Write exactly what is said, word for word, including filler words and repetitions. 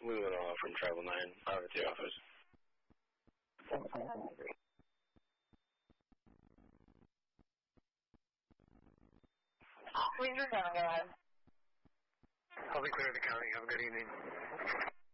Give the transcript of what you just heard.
Lou and all from Travel nine, out at the office. Ranger seven, go ahead. I'll be clear of the county. Have a good evening.